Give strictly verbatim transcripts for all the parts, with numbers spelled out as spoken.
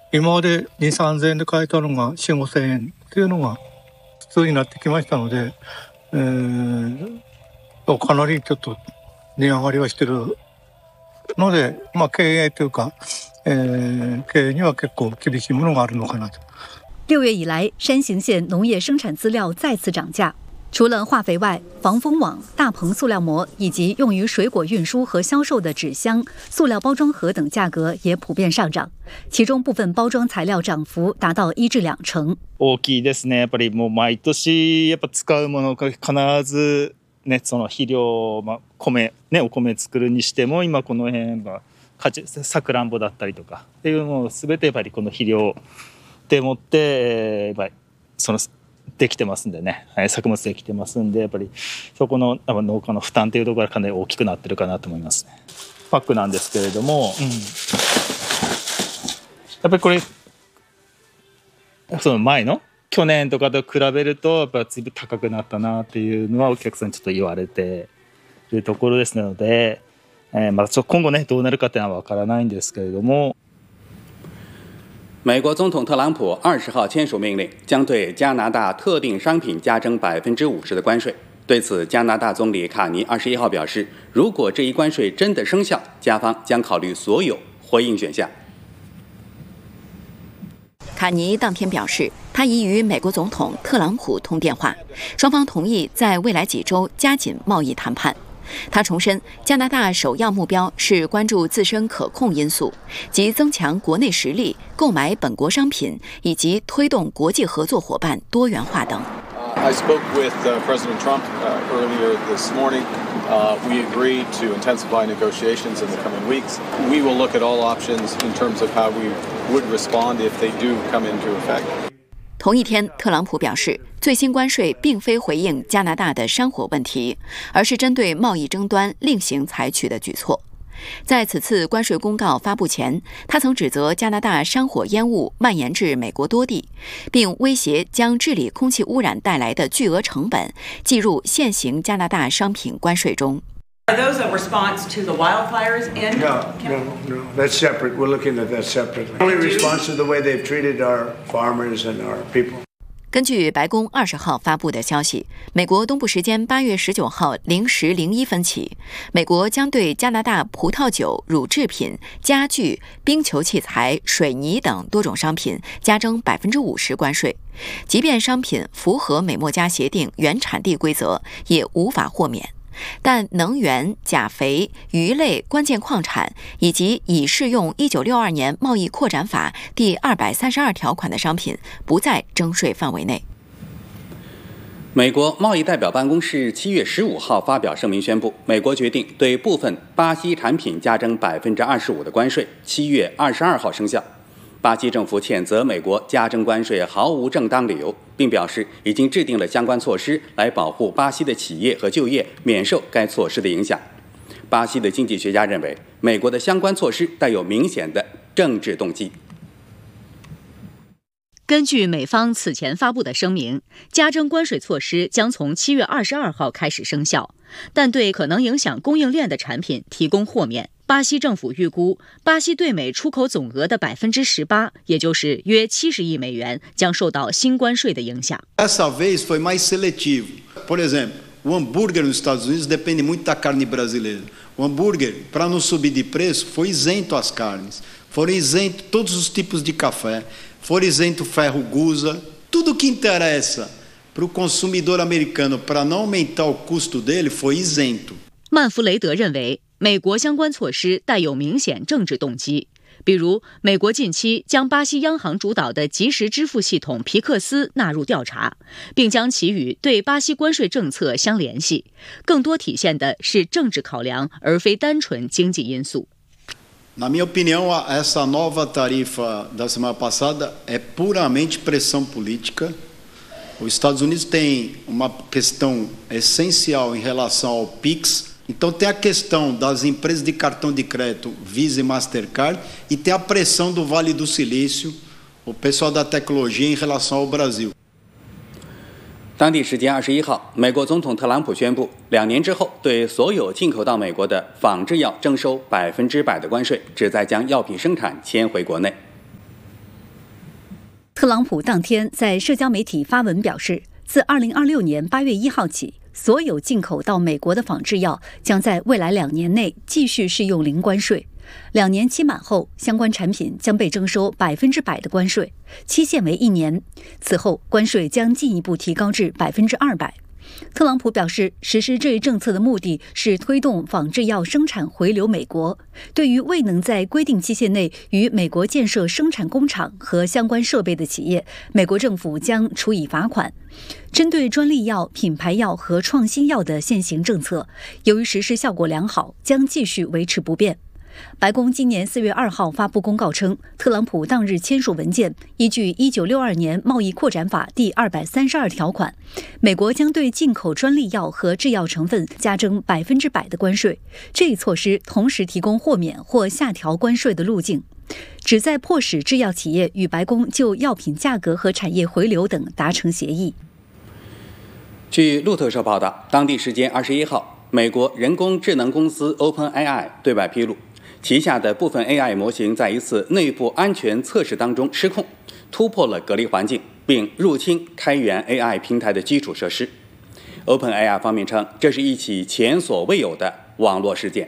今までに、さんぜんえんで買えたのがよん、ごせんえんっていうのが普通になってきましたので、えー、かなりちょっと値上がりはしてるので、まあ、経営というか、えー、経営には結構厳しいものがあるのかなと。 六月以来，山形县农业生产资料再次涨价。除了化肥外，防风网、大棚塑料膜以及用于水果运输和销售的纸箱、塑料包装盒等价格也普遍上涨，其中部分包装材料涨幅达到一至两成。 大きいですね。やっぱりもう毎年やっぱ使うものが必ずね、その肥料、まあ米ね、お米作るにしても今この辺はさくらんぼだったりとかっていうのを全てやっぱりこの肥料でもってやっぱりそのできてますんでね、作物できてますんで、やっぱりそこの農家の負担というところがかなり大きくなってるかなと思いますね。パックなんですけれども、うん、やっぱりこれその前の去年とかと比べるとやっぱり随分高くなったなっていうのはお客さんにちょっと言われているところですので、えー、まだちょっと今後ねどうなるかっていうのは分からないんですけれども。 美国总统特朗普二十号签署命令，将对加拿大特定商品加征百分之五十的关税。对此，加拿大总理卡尼二十一号表示，如果这一关税真的生效，加方将考虑所有回应选项。 卡尼当天表示，他已与美国总统特朗普通电话，双方同意在未来几周加紧贸易谈判。他重申，加拿大首要目标是关注自身可控因素，即增强国内实力、购买本国商品以及推动国际合作伙伴多元化等。 I spoke with uh, President Trump uh, earlier this morning. Uh, we agreed to intensify negotiations in the coming weeks. We will look at all options in terms of how we would respond if they do come into effect. 同一天，特朗普表示，最新关税并非回应加拿大的山火问题，而是针对贸易争端另行采取的举措。在此次关税公告发布前，他曾指责加拿大山火烟雾蔓延至美国多地，并威胁将治理空气污染带来的巨额成本计入现行加拿大商品关税中。 Are those a response to the wildfires in? No, no, no. That's separate. We're looking at that separately. Only response to the way they've treated our farmers and our people. 根据白宫二十号发布的消息，美国东部时间八月十九号零时零一分起，美国将对加拿大葡萄酒、乳制品、家具、冰球器材、水泥等多种商品加征百分之五十关税，即便商品符合美墨加协定原产地规则，也无法豁免。但能源、钾肥、鱼类、关键矿产以及已适用一九六二年贸易扩展法第二百三十二条款的商品不在征税范围内。 美国贸易代表办公室七月十五号发表声明宣布，美国决定对部分巴西产品加征百分之二十五的关税，七月二十二号生效。巴西政府谴责美国加征关税毫无正当理由，并表示已经制定了相关措施来保护巴西的企业和就业免受该措施的影响。巴西的经济学家认为，美国的相关措施带有明显的政治动机。 根据美方此前发布的声明，加征关税措施将从七月二十二号开始生效，但对可能影响供应链的产品提供豁免。巴西政府预估，巴西对美出口总额的百分之十八，也就是约七十亿美元，将受到新关税的影响。 Dessa vez foi mais seletivo. Por exemplo, o hambúrguer nos Estados Unidos depende muito da carne brasileira. O hambúrguer, para não subir de preço, foi isento as carnes. Foram isentos todos os tipos de café. Foram isento ferro gusa. Tudo que interessa para o consumidor americano para não aumentar o custo dele foi isento. 曼弗雷德认为，美国相关措施带有明显政治动机，比如美国近期将巴西央行主导的即时支付系统皮克斯纳入调查，并将其与对巴西关税政策相联系，更多体现的是政治考量，而非单纯经济因素。 Na minha opinião, essa nova tarifa da semana passada é puramente pressão política. Os Estados Unidos têm uma questão essencial em relação ao Pix.Então tem a questão das empresas de cartão de crédito Visa e Mastercard e tem a pressão do Vale do Silício, o pessoal da tecnologia em relação ao Brasil. 当地时间二十一号，美国总统特朗普宣布，两年之后对所有进口到美国的仿制药征收百分之百的关税，旨在将药品生产迁回国内。 特朗普当天在社交媒体发文表示，自二零二六年八月一号起，所有进口到美国的仿制药将在未来两年内继续适用零关税。两年期满后，相关产品将被征收百分之百的关税，期限为一年。此后，关税将进一步提高至百分之二百。特朗普表示，实施这一政策的目的是推动仿制药生产回流美国。对于未能在规定期限内于美国建设生产工厂和相关设备的企业，美国政府将处以罚款。针对专利药、品牌药和创新药的现行政策，由于实施效果良好，将继续维持不变。白宫今年四月二号发布公告称，特朗普当日签署文件，依据一九六二年贸易扩展法第二百三十二条款，美国将对进口专利药和制药成分加征百分之百的关税。这一措施同时提供豁免或下调关税的路径，旨在迫使制药企业与白宫就药品价格和产业回流等达成协议。 据路透社报道，当地时间二十一号，美国人工智能公司 OpenAI 对外披露，旗下的部分 A I 模型在一次内部安全测试当中失控，突破了隔离环境，并入侵开源 A I 平台的基础设施。OpenAI 方面称，这是一起前所未有的网络事件。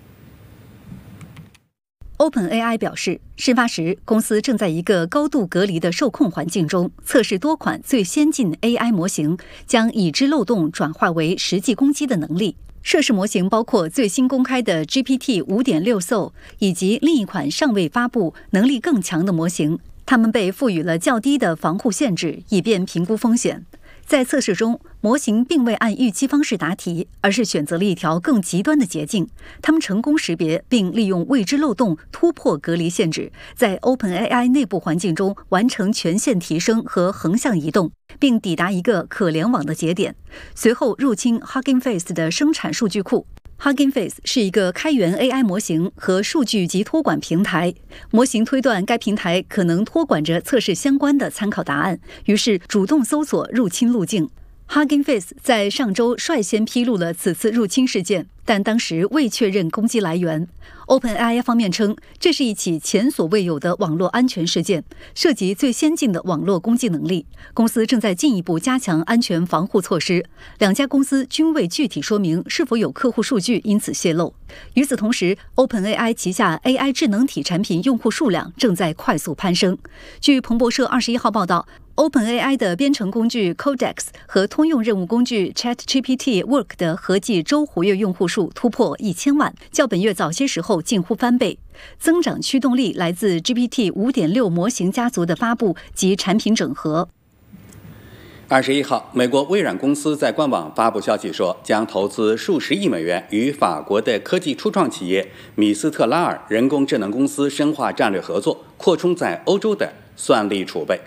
OpenAI 表示，事发时公司正在一个高度隔离的受控环境中测试多款最先进 A I 模型，将已知漏洞转化为实际攻击的能力。涉事模型包括最新公开的 G P T 五点六 Soul 以及另一款尚未发布、能力更强的模型，它们被赋予了较低的防护限制，以便评估风险。在测试中，模型并未按预期方式答题，而是选择了一条更极端的捷径。他们成功识别并利用未知漏洞突破隔离限制，在 OpenAI 内部环境中完成权限提升和横向移动，并抵达一个可联网的节点，随后入侵 Hugging Face 的生产数据库。Hugging Face 是一个开源 A I 模型和数据及托管平台，模型推断该平台可能托管着测试相关的参考答案，于是主动搜索入侵路径。Hugging Face 在上周率先披露了此次入侵事件，但当时未确认攻击来源。OpenAI 方面称，这是一起前所未有的网络安全事件，涉及最先进的网络攻击能力。公司正在进一步加强安全防护措施。两家公司均未具体说明是否有客户数据因此泄露。与此同时， OpenAI 旗下 A I 智能体产品用户数量正在快速攀升。据彭博社二十一号报道， OpenAI 的编程工具 Codex 和通用任务工具 ChatGPT Work 的合计周活跃用户数突破一千万，较本月早些时候近乎翻倍。增长驱动力来自 G P T 五点六 模型家族的发布及产品整合。 二十一号，美国微软公司在官网发布消息说，将投资数十亿美元与法国的科技初创企业米斯特拉尔人工智能公司深化战略合作，扩充在欧洲的算力储备。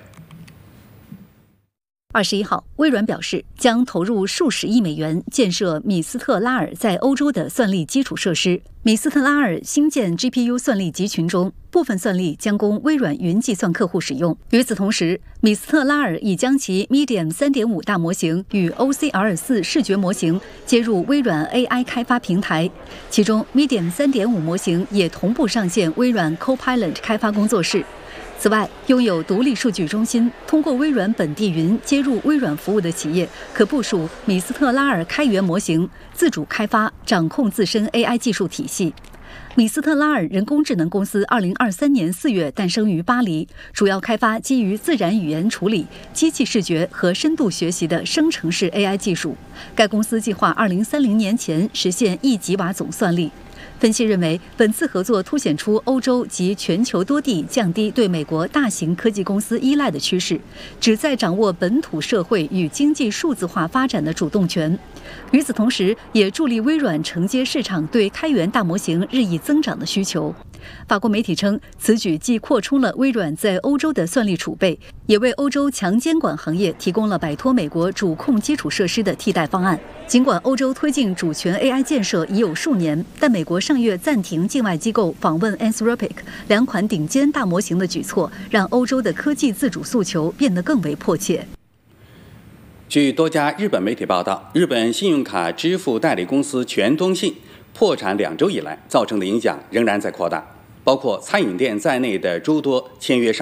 二十一号，微软表示将投入数十亿美元建设米斯特拉尔在欧洲的算力基础设施。米斯特拉尔新建 G P U 算力集群中，部分算力将供微软云计算客户使用。与此同时，米斯特拉尔已将其 Medium 三点五 大模型与 O C R 四 视觉模型接入微软 A I 开发平台，其中 Medium 三点五 模型也同步上线微软 Copilot 开发工作室。此外，拥有独立数据中心、通过微软本地云接入微软服务的企业，可部署米斯特拉尔开源模型，自主开发、掌控自身 A I 技术体系。米斯特拉尔人工智能公司二零二三年四月诞生于巴黎，主要开发基于自然语言处理、机器视觉和深度学习的生成式 A I 技术。该公司计划二零三零年前实现一吉瓦总算力。分析认为，本次合作凸显出欧洲及全球多地降低对美国大型科技公司依赖的趋势，旨在掌握本土社会与经济数字化发展的主动权。与此同时，也助力微软承接市场对开源大模型日益增长的需求。法国媒体称，此举既扩充了微软在欧洲的算力储备，也为欧洲强监管行业提供了摆脱美国主控基础设施的替代方案。尽管欧洲推进主权 A I 建设已有数年，但美国上月暂停境外机构访问 Anthropic 两款顶尖大模型的举措，让欧洲的科技自主诉求变得更为迫切。 据多家日本媒体报道，日本信用卡支付代理公司全通信破产两周以来，造成的影响仍然在扩大，包括餐饮店在内的诸多签约商